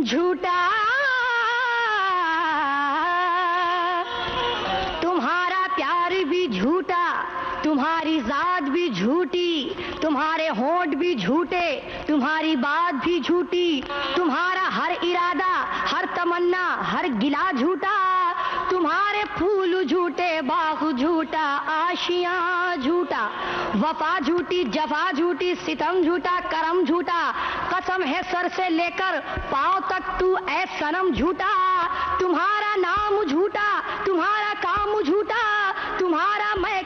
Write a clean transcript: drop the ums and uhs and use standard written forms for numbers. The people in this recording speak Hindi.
झूठा, तुम्हारा प्यार भी झूठा, तुम्हारी जात भी झूठी, तुम्हारे होंठ भी झूठे, तुम्हारी बात भी झूठी, तुम्हारा हर इरादा, हर तमन्ना, हर गिला झूठा, तुम्हारे फूल झूठे, बाग झूठा, आशियां झूठा, वफा झूठी, जफा झूठी, सितम झूठा, करम झूठा, कसम है सर से लेकर पांव तक तू ऐ सनम झूठा, तुम्हारा नाम झूठा, तुम्हारा काम झूठा, तुम्हारा मैं